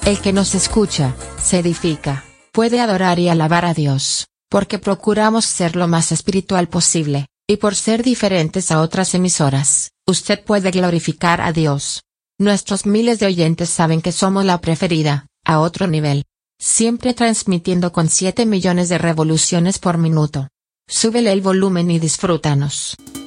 El que nos escucha, se edifica, puede adorar y alabar a Dios, porque procuramos ser lo más espiritual posible, y por ser diferentes a otras emisoras, usted puede glorificar a Dios. Nuestros miles de oyentes saben que somos la preferida, a otro nivel. Siempre transmitiendo con 7 millones de revoluciones por minuto. Súbele el volumen y disfrútanos.